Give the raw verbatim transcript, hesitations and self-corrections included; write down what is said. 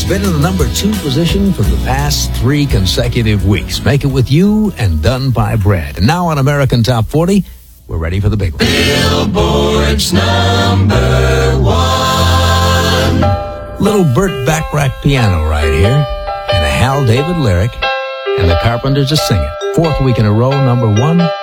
been in the number two position for the past three consecutive weeks. Make It With You and Done by Bread. And now on American Top forty, we're ready for the big one. Billboard's number one. Little Burt Bacharach piano right here, and a Hal David lyric, and the Carpenters are singing. Fourth week in a row, number one.